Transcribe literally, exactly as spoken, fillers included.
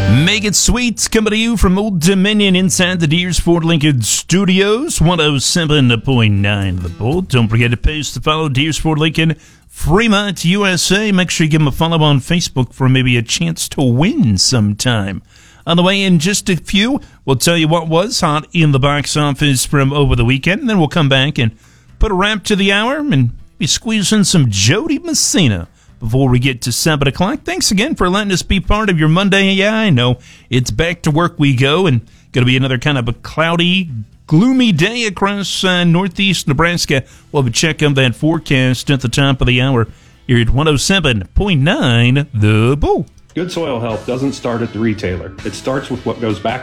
Make It Sweet coming to you from Old Dominion inside the Deers Ford Lincoln Studios, one oh seven point nine The Bull. Don't forget to post to follow Deers Ford Lincoln Fremont, U S A. Make sure you give them a follow on Facebook for maybe a chance to win sometime. On the way in just a few, we'll tell you what was hot in the box office from over the weekend, and then we'll come back and put a wrap to the hour and be squeezing some Jody Messina before we get to seven o'clock. Thanks again for letting us be part of your Monday. Yeah, I know it's back to work we go, and going to be another kind of a cloudy, gloomy day across uh, northeast Nebraska. We'll have a check on that forecast at the top of the hour here at one oh seven point nine The Bull. Good soil health doesn't start at the retailer. It starts with what goes back